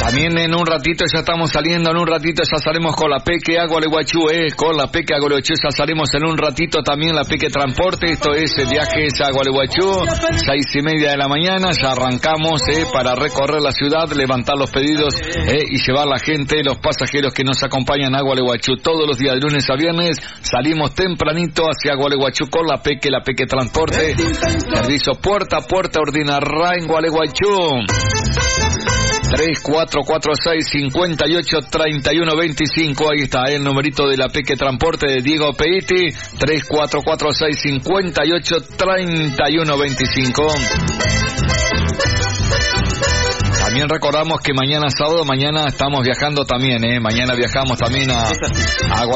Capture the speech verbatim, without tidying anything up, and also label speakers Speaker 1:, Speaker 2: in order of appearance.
Speaker 1: También en un ratito ya estamos saliendo, en un ratito ya salimos con la Peque Agualeguaychú, eh, con la Peque Agualeguaychú ya salimos en un ratito también la Peque Transporte, esto es el viaje a Agualeguaychú, seis y media de la mañana, ya arrancamos eh, para recorrer la ciudad, levantar los pedidos eh, y llevar la gente, los pasajeros que nos acompañan a Agualeguaychú todos los días de lunes a viernes, salimos tempranito hacia Agualeguaychú con la Peque, la Peque Transporte, servicio puerta a puerta, Ordinarra en Gualeguaychú. tres cuatro cuatro seis, cinco ocho, tres uno dos cinco, ahí está el numerito de la Peque Transporte de Diego Peiti, tres cuatro cuatro seis, cinco ocho, tres uno dos cinco. También recordamos que mañana sábado, mañana estamos viajando también, eh, mañana viajamos también a, a